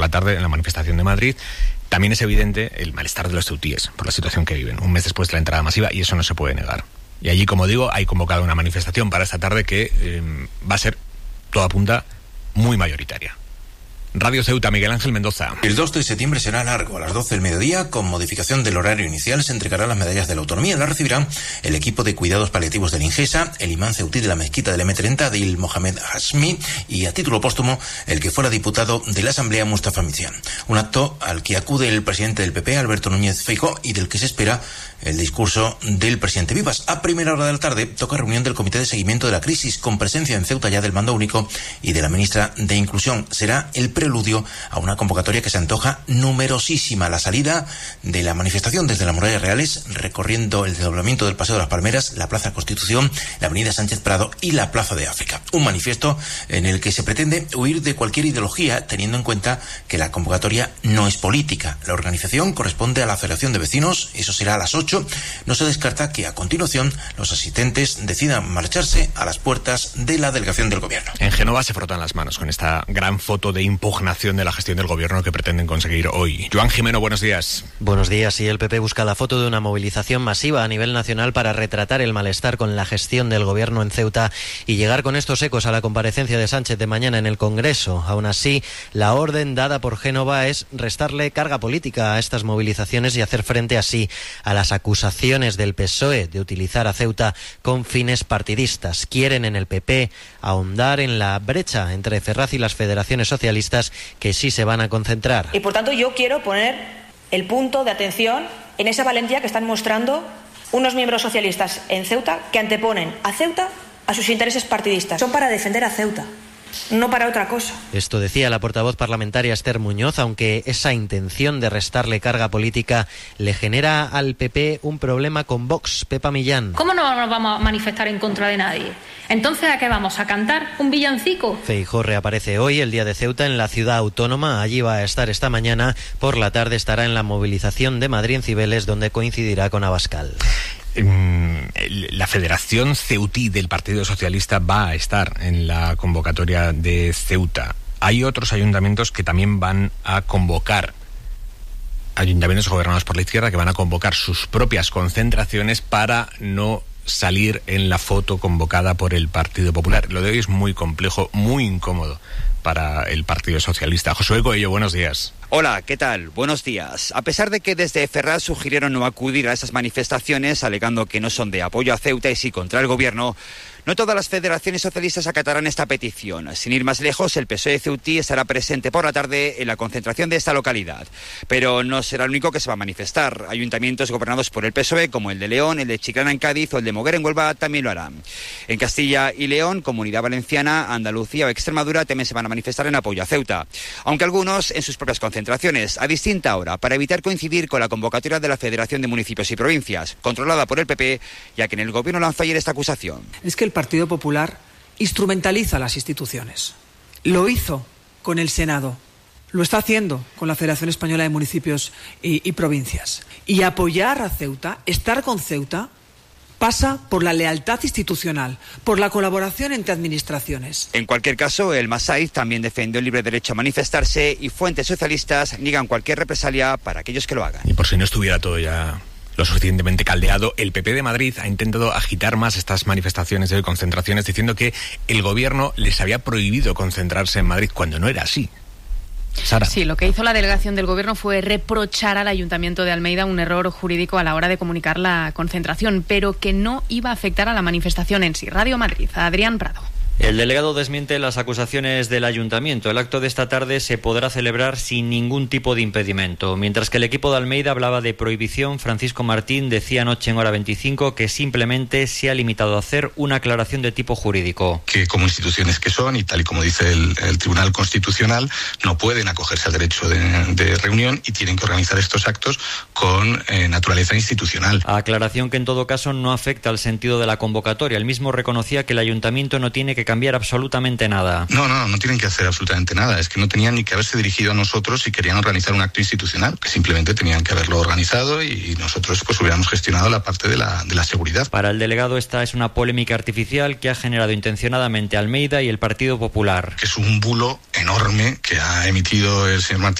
la tarde en la manifestación de Madrid. También es evidente el malestar de los ceutíes por la situación que viven, un mes después de la entrada masiva, y eso no se puede negar. Y allí, como digo, hay convocado una manifestación para esta tarde que va a ser, todo apunta, muy mayoritaria. Radio Ceuta, Miguel Ángel Mendoza. El 2 de septiembre será largo. A las 12 del mediodía, con modificación del horario inicial, se entregarán las medallas de la autonomía. Las recibirán el equipo de cuidados paliativos del Ingesa, el imán ceutí de la mezquita del M30, Adil Mohamed Hashmi, y a título póstumo, el que fuera diputado de la Asamblea, Mustafa Mizian. Un acto al que acude el presidente del PP, Alberto Núñez Feijóo, y del que se espera el discurso del presidente Vivas. A primera hora de la tarde toca reunión del Comité de Seguimiento de la Crisis, con presencia en Ceuta ya del Mando Único y de la ministra de Inclusión. Será el preludio a una convocatoria que se antoja numerosísima. La salida de la manifestación desde las Murallas Reales, recorriendo el desdoblamiento del Paseo de las Palmeras, la Plaza Constitución, la Avenida Sánchez Prado y la Plaza de África. Un manifiesto en el que se pretende huir de cualquier ideología, teniendo en cuenta que la convocatoria no es política. La organización corresponde a la Federación de Vecinos, eso será a las 8. No se descarta que a continuación los asistentes decidan marcharse a las puertas de la delegación del gobierno. En Génova se frotan las manos con esta gran foto de impugnación de la gestión del gobierno que pretenden conseguir hoy. Joan Jimeno, buenos días. Buenos días. Y el PP busca la foto de una movilización masiva a nivel nacional para retratar el malestar con la gestión del gobierno en Ceuta y llegar con estos ecos a la comparecencia de Sánchez de mañana en el Congreso. Aún así, la orden dada por Génova es restarle carga política a estas movilizaciones y hacer frente así a las acusaciones del PSOE de utilizar a Ceuta con fines partidistas. Quieren en el PP ahondar en la brecha entre Ferraz y las federaciones socialistas, que sí se van a concentrar. Y por tanto yo quiero poner el punto de atención en esa valentía que están mostrando unos miembros socialistas en Ceuta, que anteponen a Ceuta a sus intereses partidistas. Son para defender a Ceuta, no para otra cosa. Esto decía la portavoz parlamentaria Esther Muñoz, aunque esa intención de restarle carga política le genera al PP un problema con Vox. Pepa Millán. ¿Cómo no nos vamos a manifestar en contra de nadie? Entonces, ¿a qué vamos? ¿A cantar un villancico? Feijóo reaparece hoy, el día de Ceuta, en la ciudad autónoma. Allí va a estar esta mañana. Por la tarde estará en la movilización de Madrid en Cibeles, donde coincidirá con Abascal. La Federación Ceutí del Partido Socialista va a estar en la convocatoria de Ceuta. Hay otros ayuntamientos que también van a convocar, ayuntamientos gobernados por la izquierda, que van a convocar sus propias concentraciones para no salir en la foto convocada por el Partido Popular. Lo de hoy es muy complejo, muy incómodo para el Partido Socialista. Josué Coello, buenos días. Hola, ¿qué tal? Buenos días. A pesar de que desde Ferraz sugirieron no acudir a esas manifestaciones, alegando que no son de apoyo a Ceuta y sí contra el gobierno, no todas las federaciones socialistas acatarán esta petición. Sin ir más lejos, el PSOE ceutí estará presente por la tarde en la concentración de esta localidad. Pero no será el único que se va a manifestar. Ayuntamientos gobernados por el PSOE, como el de León, el de Chiclana en Cádiz o el de Moguer en Huelva, también lo harán. En Castilla y León, Comunidad Valenciana, Andalucía o Extremadura también se van a manifestar en apoyo a Ceuta. Aunque algunos en sus propias concentraciones, a distinta hora, para evitar coincidir con la convocatoria de la Federación de Municipios y Provincias, controlada por el PP, ya que en el gobierno lanza ayer esta acusación. Es que el Partido Popular instrumentaliza las instituciones. Lo hizo con el Senado, lo está haciendo con la Federación Española de Municipios y Provincias. Y apoyar a Ceuta, estar con Ceuta, pasa por la lealtad institucional, por la colaboración entre administraciones. En cualquier caso, el Masaiz también defendió el libre derecho a manifestarse y fuentes socialistas niegan cualquier represalia para aquellos que lo hagan. Y por si no estuviera todo ya lo suficientemente caldeado, el PP de Madrid ha intentado agitar más estas manifestaciones de concentraciones, diciendo que el gobierno les había prohibido concentrarse en Madrid, cuando no era así. Sara. Sí, lo que hizo la delegación del gobierno fue reprochar al Ayuntamiento de Almeida un error jurídico a la hora de comunicar la concentración, pero que no iba a afectar a la manifestación en sí. Radio Madrid, Adrián Prado. El delegado desmiente las acusaciones del ayuntamiento. El acto de esta tarde se podrá celebrar sin ningún tipo de impedimento. Mientras que el equipo de Almeida hablaba de prohibición, Francisco Martín decía anoche en Hora 25 que simplemente se ha limitado a hacer una aclaración de tipo jurídico. Que como instituciones que son, y tal y como dice el Tribunal Constitucional, no pueden acogerse al derecho de reunión y tienen que organizar estos actos con naturaleza institucional. Aclaración que en todo caso no afecta al sentido de la convocatoria. El mismo reconocía que el ayuntamiento no tiene que que cambiar absolutamente nada. No tienen que hacer absolutamente nada. Es que no tenían ni que haberse dirigido a nosotros si querían organizar un acto institucional, que simplemente tenían que haberlo organizado y nosotros pues hubiéramos gestionado la parte de la seguridad. Para el delegado esta es una polémica artificial que ha generado intencionadamente Almeida y el Partido Popular. Es un bulo enorme que ha emitido el señor Martínez